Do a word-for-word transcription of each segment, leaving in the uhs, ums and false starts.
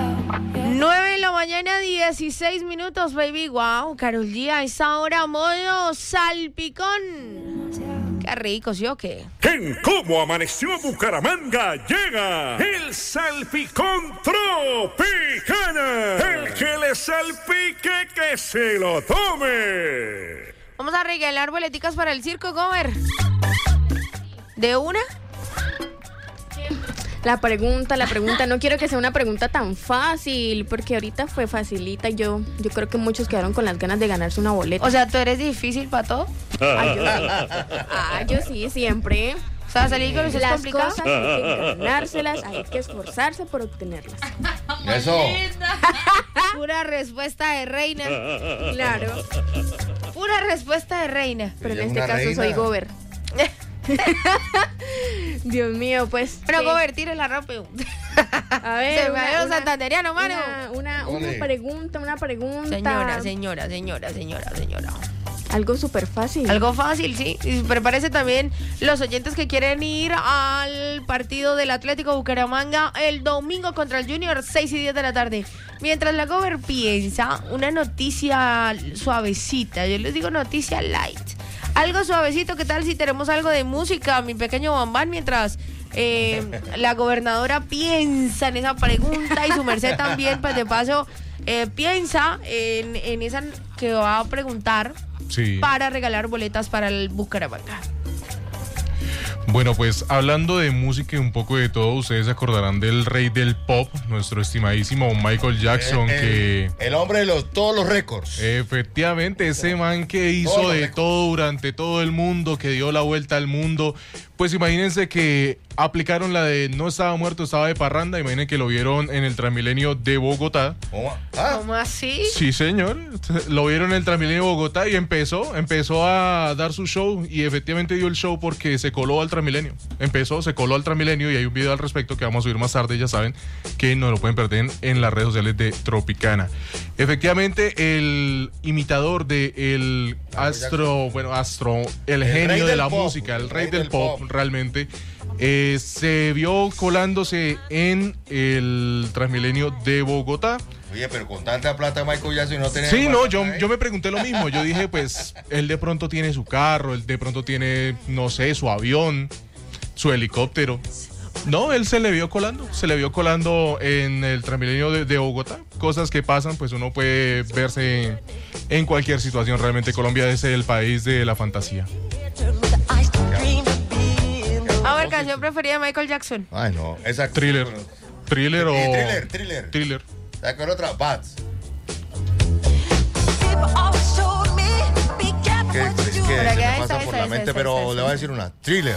nueve de la mañana, dieciséis minutos, baby. Wow, Karol G, a esa hora modo salpicón. Qué rico, ¿sí o qué? En Cómo Amaneció Bucaramanga llega el salpicón Tropicana. El que le salpique, que se lo tome. Vamos a regalar boleticas para el circo, Gober. ¿De una? La pregunta, la pregunta, no quiero que sea una pregunta tan fácil, porque ahorita fue facilita y yo, yo creo que muchos quedaron con las ganas de ganarse una boleta. O sea, ¿tú eres difícil para todo? Ah, yo, ah, yo sí, siempre. O sea, salir con los Las complicados. cosas hay que ganárselas, hay que esforzarse por obtenerlas. Eso. Pura respuesta de reina. Claro, Pura respuesta de reina. pero en Ella es este una caso reina. soy Gober. Dios mío, pues. Pero sí. Gober, tírela rápido. A ver, Se me una- ha ido una- santanderiano, mano. Una, una, Ole. una pregunta, una pregunta. Señora, señora, señora, señora, señora. Algo súper fácil. Algo fácil, sí. Y prepárese también los oyentes que quieren ir al partido del Atlético Bucaramanga el domingo contra el Junior, seis y diez de la tarde. Mientras la Gober piensa, una noticia suavecita. Yo les digo noticia light. Algo suavecito, ¿qué tal si tenemos algo de música, mi pequeño Bambán, mientras eh, la gobernadora piensa en esa pregunta y su merced también, pues de paso, eh, piensa en, en esa que va a preguntar Sí. para regalar boletas para el Bucaramanga? Bueno, pues hablando de música y un poco de todo, ustedes se acordarán del rey del pop, nuestro estimadísimo Michael Jackson, el, que el hombre de los, todos los récords. efectivamente ese man que hizo Todos los de récords. todo durante todo el mundo, que dio la vuelta al mundo. Pues imagínense que aplicaron la de no estaba muerto, estaba de parranda. Imaginen que lo vieron en el Transmilenio de Bogotá. ¿Cómo? Ah, ¿Cómo así? Sí, señor. Lo vieron en el Transmilenio de Bogotá y empezó, empezó a dar su show y efectivamente dio el show porque se coló al Transmilenio. Empezó, se coló al Transmilenio y hay un video al respecto que vamos a subir más tarde, ya saben, que no lo pueden perder en, en las redes sociales de Tropicana. Efectivamente, el imitador de el astro, bueno, astro, el, El rey genio de del la pop, música, el el rey rey del del pop, pop. realmente, eh, se vio colándose en el Transmilenio de Bogotá. oye, pero con tanta plata Michael Jackson no tenía. Sí, no, yo, yo me pregunté lo mismo. Yo dije, pues, él de pronto tiene su carro, él de pronto tiene, no sé, su avión, su helicóptero. No, él se le vio colando, se le vio colando en el Transmilenio de, de Bogotá. Cosas que pasan, pues uno puede verse en cualquier situación. Realmente Colombia es el país de la fantasía. A ver, canción preferida de Michael Jackson. Ay, no, esa. Thriller. Thriller o... Eh, thriller, thriller. Thriller. ¿Sabes cuál otra? Bats. Que, es que se Por acá me esa, pasa esa, por esa, la mente, esa, pero esa, le voy a decir una. Thriller.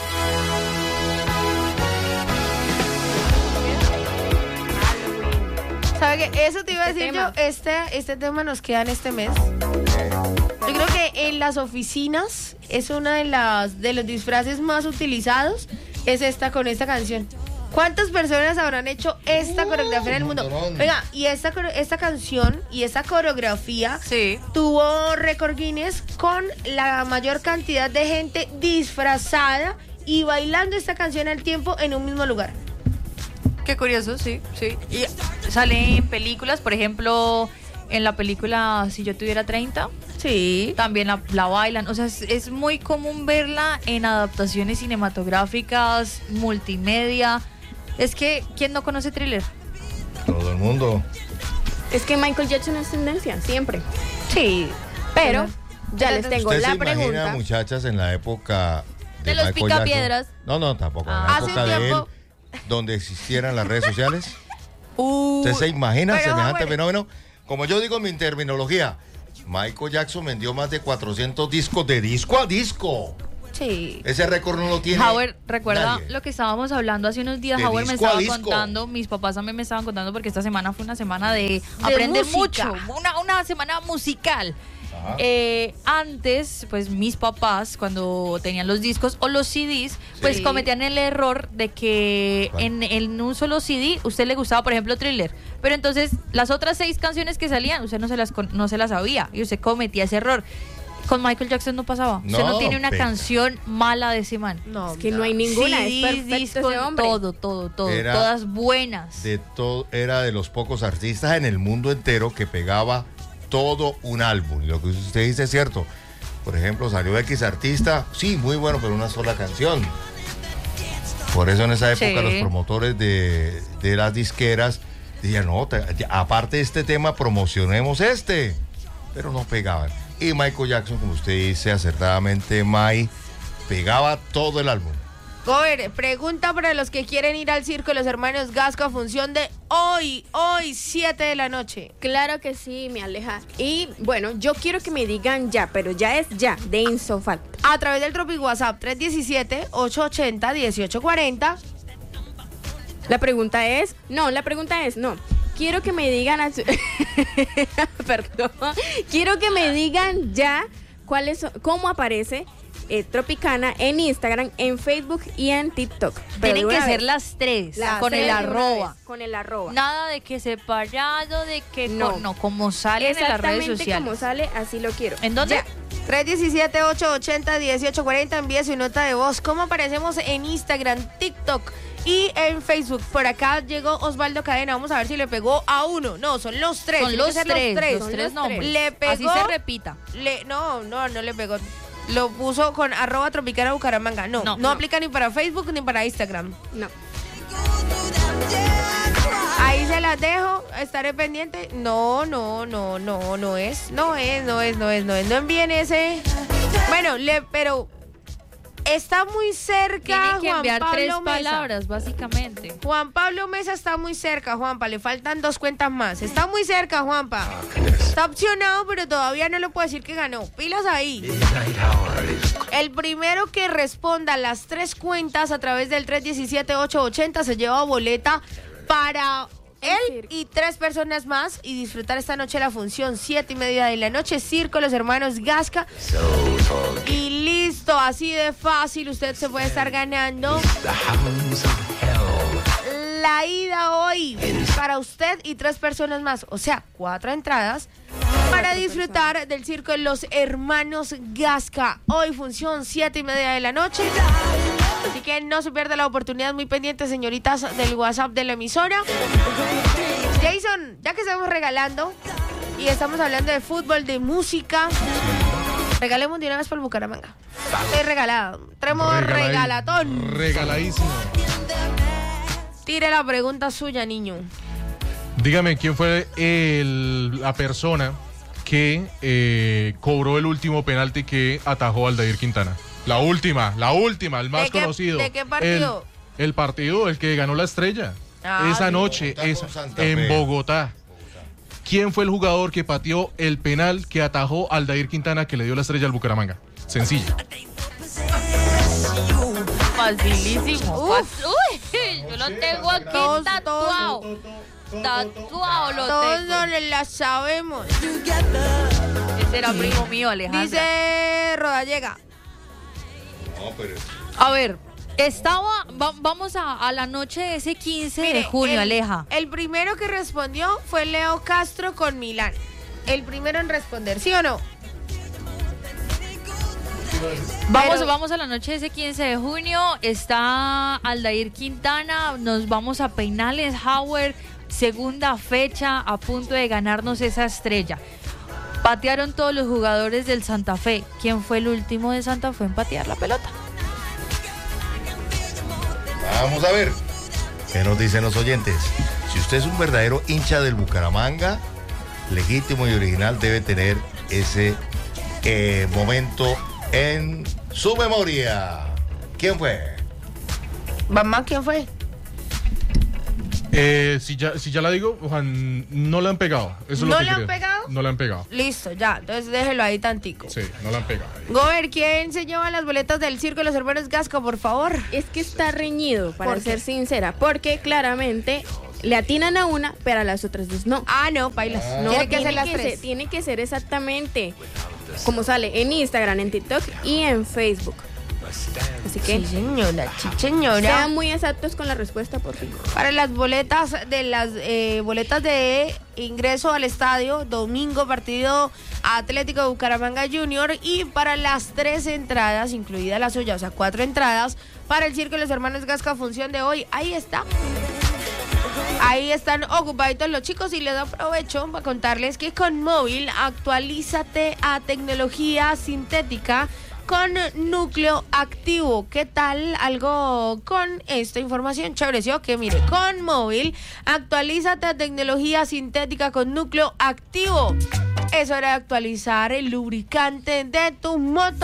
¿Sabe qué? Eso te iba a Este decir tema. yo. Este, este tema nos queda en este mes. Yo creo que en las oficinas es una de las de los disfraces más utilizados. Es esta con esta canción. ¿Cuántas personas habrán hecho esta coreografía en el mundo? montón. Oiga, y esta, core- esta canción y esta coreografía Sí. tuvo récord Guinness con la mayor cantidad de gente disfrazada y bailando esta canción al tiempo en un mismo lugar. Qué curioso, sí, sí. Y sale en películas, por ejemplo, en la película Si yo tuviera treinta, Sí. también la, la bailan. O sea, es, es muy común verla en adaptaciones cinematográficas, multimedia. Es que, ¿quién no conoce Thriller? Todo el mundo. Es que Michael Jackson es tendencia, siempre. Sí. Pero ya les Entonces, tengo ¿Usted la se imagina, pregunta. muchachas, en la época de, De los Michael picapiedras. Jackson? No, no, tampoco. Ah. En la Hace un época de él, tiempo- donde existieran las redes sociales. Uh, ¿Usted se imagina pero, semejante bueno. fenómeno? Como yo digo en mi terminología, Michael Jackson vendió más de cuatrocientos discos de disco a disco. Sí. Ese récord no lo tiene Howard, recuerda nadie. lo que estábamos hablando hace unos días. De Howard me disco a estaba disco. contando, mis papás también me estaban contando porque esta semana fue una semana de, aprender música. mucho, una, una semana musical. Ajá. Eh, antes, pues mis papás, cuando tenían los discos o los C Ds, pues Sí. cometían el error de que ¿Cuál? en, en un solo C D usted le gustaba, por ejemplo, Thriller, pero entonces las otras seis canciones que salían, usted no se las, con- no se las sabía y usted cometía ese error. Con Michael Jackson no pasaba. Usted no No, tiene una pero- canción mala de ese man. No, Es que no hay ninguna, Sí, es perfecto disco, ese hombre. todo, todo, todo. Era Todas buenas. De todo, era de los pocos artistas en el mundo entero que pegaba todo un álbum. Y lo que usted dice es cierto. Por ejemplo, salió X artista, sí, muy bueno, pero una sola canción. Por eso en esa época Sí. los promotores de, de las disqueras decían, no, te- aparte de este tema, promocionemos este. Pero no pegaban. Y Michael Jackson, como usted dice acertadamente, Mai, pegaba todo el álbum. Gober, pregunta para los que quieren ir al circo de los hermanos Gasco a función de hoy, hoy, siete de la noche. Claro que sí, mi Aleja. Y bueno, yo quiero que me digan ya, pero ya es ya, de Insofalt. A través del Tropic WhatsApp tres uno siete, ocho ocho cero, uno ocho cuatro cero. La pregunta es, no, la pregunta es, no. Quiero que me digan, a su- perdón, quiero que me digan ya cuáles son- cómo aparece eh, Tropicana en Instagram, en Facebook y en TikTok. Pero Tienen de que una ser vez. las tres. Las con tres el de una arroba. vez, Con el arroba. Nada de que separado, de que No. no, no como sale en las redes Exactamente sociales. como sale, así lo quiero. ¿En dónde? Ya. tres uno siete, ocho ocho cero, uno ocho cuatro cero. Envíe su nota de voz. ¿Cómo aparecemos en Instagram, TikTok y en Facebook? Por acá llegó Osvaldo Cadena. Vamos a ver si le pegó a uno. No, son los tres. Son Tienen los que ser tres, los Son tres nombres. Le pegó. Así se repita. Le, no, no, no le pegó. Lo puso con arroba tropicana Bucaramanga. No, no, No, no. aplica ni para Facebook ni para Instagram. No. Ahí se las dejo, estaré pendiente. No, no, no, no, no es, no es, no es, no es, no es. No envíen ese. Bueno, le, pero está muy cerca. Tienen que Juan enviar Pablo tres Mesa. palabras, básicamente. Juan Pablo Mesa está muy cerca, Juanpa. Le faltan dos cuentas más. Está muy cerca, Juanpa. Está opcionado, pero todavía no le puedo decir que ganó. Pilas ahí. El primero que responda las tres cuentas a través del tres uno siete, ocho ocho cero se lleva boleta para él y tres personas más y disfrutar esta noche la función, siete y media de la noche, Circo Los Hermanos Gasca. Y listo, así de fácil usted se puede estar ganando la ida hoy para usted y tres personas más, o sea, cuatro entradas para disfrutar del Circo de Los Hermanos Gasca. Hoy función, siete y media de la noche. Así que no se pierda la oportunidad, muy pendiente, señoritas, del WhatsApp de la emisora. Jason, ya que estamos regalando y estamos hablando de fútbol, de música, regalemos de una vez por el Bucaramanga. Estoy regalado. Tenemos Regaladi- regalatón. Regaladísimo. Tire la pregunta suya, niño. Dígame, ¿quién fue el- la persona que eh, cobró el último penalti que atajó a Aldair Quintana? La última, la última, el más ¿De qué- conocido. de qué partido? El, el partido, el que ganó la estrella. Ah, esa sí. noche, Bogotá esa- con Santa Fe. en Bogotá. ¿Quién fue el jugador que pateó el penal que atajó a Aldair Quintana que le dio la estrella al Bucaramanga? Sencillo. Facilísimo. Uf. Fac- Uy, yo lo tengo aquí Todos, tatuado. Tatuado lo Todos tengo. no la sabemos. Ese era primo mío, Alejandro. Dice Rodallega. No, pero A ver, estaba, va- vamos a, a la noche de ese quince de Mire, junio, el, Aleja. El primero que respondió fue Leo Castro con Milán. El primero en responder, ¿sí o no? Vamos, Pero- vamos a la noche de ese quince de junio. Está Aldair Quintana. Nos vamos a Peinales Howard. Segunda fecha a punto de ganarnos esa estrella. Patearon todos los jugadores del Santa Fe. ¿Quién fue el último de Santa Fe en patear la pelota? vamos a ver qué nos dicen los oyentes. Si usted es un verdadero hincha del Bucaramanga, legítimo y original, debe tener ese eh, momento en su memoria. ¿Quién fue? Mamá, ¿quién fue? Eh, si, ya, si ya la digo, Juan, no la han pegado. Eso es lo ¿No que la han creo. pegado? No la han pegado. Listo, ya. Entonces déjelo ahí tantico. Sí, no la han pegado. Gober, ¿quién se lleva las boletas del Circo de los Hermanos Gasca, por favor? Es que está reñido, para ¿Por qué? ser sincera, porque claramente le atinan a una, pero a las otras dos no. Ah, no, bailas. No, Tiene que ser las que tres. ser, tiene que ser exactamente como sale en Instagram, en TikTok y en Facebook. Así que Sí, señora, sí, señora. sean muy exactos con la respuesta, por fin. Para las boletas de las eh, boletas de ingreso al estadio, domingo partido Atlético de Bucaramanga Junior, y para las tres entradas, incluida la suya, o sea, cuatro entradas para el Circo de los Hermanos Gasca, función de hoy. Ahí está. Ahí están ocupaditos los chicos, y les aprovecho para contarles que con móvil actualízate a tecnología sintética con núcleo activo. ¿Qué tal algo con esta información chévere? ¿Sí o qué? Mire, con móvil actualízate a tecnología sintética con núcleo activo. Es hora de actualizar el lubricante de tu moto.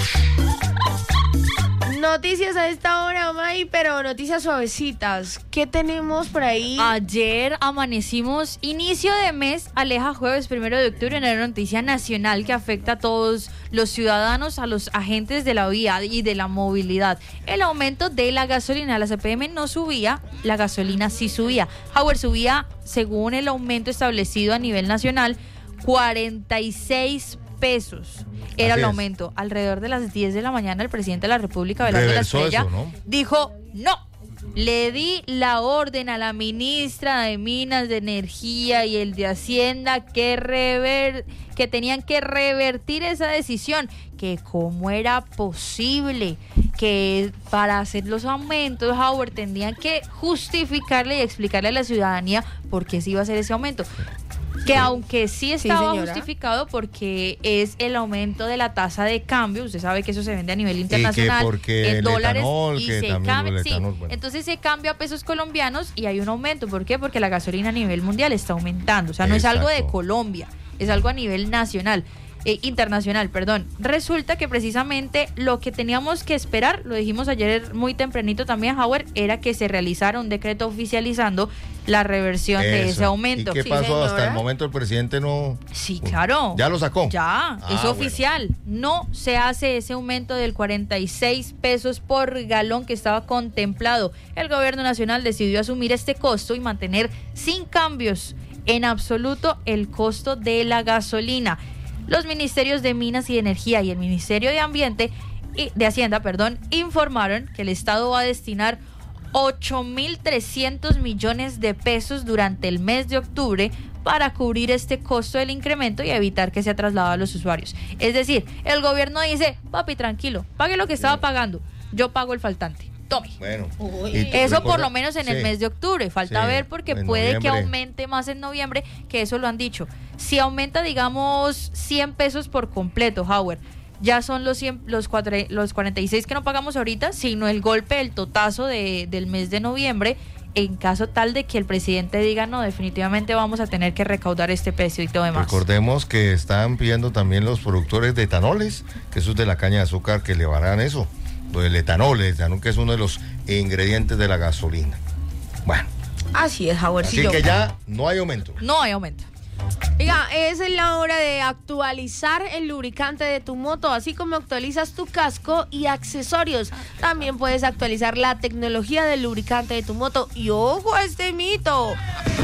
Noticias a esta hora, May, pero noticias suavecitas. ¿Qué tenemos por ahí? Ayer amanecimos, inicio de mes, aleja jueves primero de octubre, en una noticia nacional que afecta a todos los ciudadanos, a los agentes de la vía y de la movilidad. El aumento de la gasolina, la C P M no subía, la gasolina sí subía. Howard subía, según el aumento establecido a nivel nacional, cuarenta y seis pesos. Era Así el es. aumento. Alrededor de las diez de la mañana, el presidente de la República, Velarde de la Reversó Estrella, eso, ¿no? dijo no. Le di la orden a la ministra de Minas, de Energía y el de Hacienda que rever, que tenían que revertir esa decisión, que cómo era posible que para hacer los aumentos, Howard, tendrían que justificarle y explicarle a la ciudadanía por qué se iba a hacer ese aumento. Que aunque sí estaba señora. justificado porque es el aumento de la tasa de cambio, usted sabe que eso se vende a nivel internacional porque en el dólares etanol, y que se también cambia, el sí, etanol, bueno. entonces se cambia a pesos colombianos y hay un aumento. ¿Por qué? Porque la gasolina a nivel mundial está aumentando, o sea, no es algo de Exacto. Colombia, es algo a nivel nacional. Eh, internacional, perdón. Resulta que precisamente lo que teníamos que esperar, lo dijimos ayer muy tempranito también, Howard, era que se realizara un decreto oficializando la reversión de Eso. ese aumento. ¿Y qué Sí, pasó? Hasta señora. el momento el presidente no... Sí, claro. ¿Ya lo sacó? Ya, Ah, es bueno. oficial. No se hace ese aumento del cuarenta y seis pesos por galón que estaba contemplado. El gobierno nacional decidió asumir este costo y mantener sin cambios en absoluto el costo de la gasolina. Los ministerios de Minas y de Energía y el Ministerio de Ambiente y de Hacienda, perdón, informaron que el Estado va a destinar ocho mil trescientos millones de pesos durante el mes de octubre para cubrir este costo del incremento y evitar que sea trasladado a los usuarios. Es decir, el gobierno dice, papi, tranquilo, pague lo que estaba pagando, yo pago el faltante. Tome. Bueno. Uy. y tú Eso por recuerda- lo menos en el Sí. mes de octubre. Falta Sí, ver porque en puede que noviembre. aumente más en noviembre, que eso lo han dicho. Si aumenta, digamos, cien pesos por completo, Howard, ya son los cien, los, cuatro, los cuarenta y seis que no pagamos ahorita, sino el golpe, el totazo de, del mes de noviembre, en caso tal de que el presidente diga, no, definitivamente vamos a tener que recaudar este precio y todo demás. Recordemos que están pidiendo también los productores de etanoles, que eso es de la caña de azúcar, que le harán eso. El etanol, el etanol que es uno de los ingredientes de la gasolina. Bueno, Así es, así Howardcillo. que ya no hay aumento. No hay aumento. Oiga, es la hora de actualizar el lubricante de tu moto, así como actualizas tu casco y accesorios. También puedes actualizar la tecnología del lubricante de tu moto. Y ojo a este mito.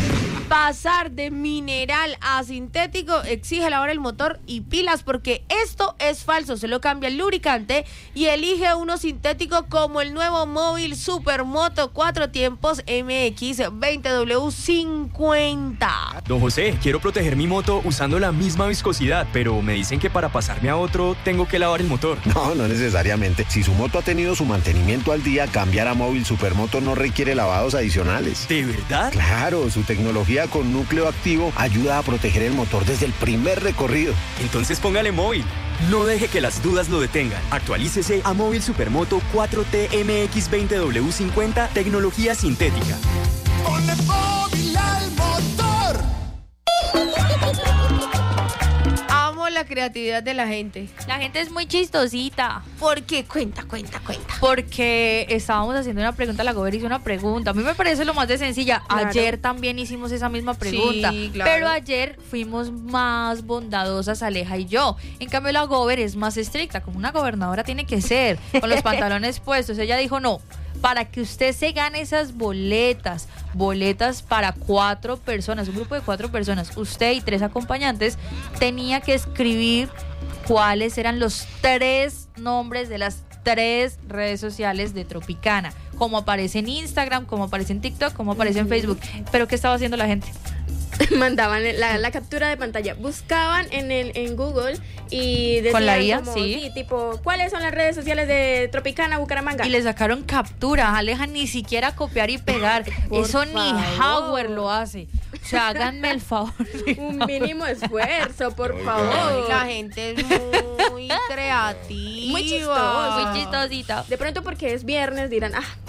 Pasar de mineral a sintético exige ahora el motor y pilas, porque esto es falso. Solo cambia el lubricante y elige uno sintético como el nuevo móvil Supermoto cuatro tiempos M X veinte W cincuenta. Don José, quiero proteger mi moto usando la misma viscosidad, pero me dicen que para pasarme a otro tengo que lavar el motor. No, no necesariamente. Si su moto ha tenido su mantenimiento al día, cambiar a Móvil Supermoto no requiere lavados adicionales. ¿De verdad? Claro, su tecnología con núcleo activo ayuda a proteger el motor desde el primer recorrido. Entonces póngale móvil. No deje que las dudas lo detengan. Actualícese a Móvil Supermoto cuatro T M X veinte W cincuenta, tecnología sintética. Ponle móvil al motor. Amo la creatividad de la gente. La gente es muy chistosita. ¿Por qué? Cuenta, cuenta, cuenta. Porque estábamos haciendo una pregunta, la Gober hizo una pregunta. A mí me parece lo más de sencilla. Claro. Ayer también hicimos esa misma pregunta. Sí, claro. Pero ayer fuimos más bondadosas, Aleja y yo. En cambio, la Gober es más estricta, como una gobernadora tiene que ser, con los pantalones puestos. Ella dijo, no, para que usted se gane esas boletas, boletas para cuatro personas, un grupo de cuatro personas, usted y tres acompañantes, tenía que escribir cuáles eran los tres nombres de las tres redes sociales de Tropicana, como aparece en Instagram, como aparece en TikTok, como aparece en Facebook. ¿Pero qué estaba haciendo la gente? Mandaban la, la captura de pantalla, buscaban en el en Google y decían con la I A, como, sí. sí, tipo, ¿cuáles son las redes sociales de Tropicana Bucaramanga? Y le sacaron captura, Aleja, ni siquiera copiar y pegar. Por Eso ni favor. Howard lo hace. O sea, háganme el favor. Un mínimo esfuerzo, por Oiga. Ay, favor. la gente es muy creativa. Muy chistosa. Muy chistosita. De pronto porque es viernes dirán, ah,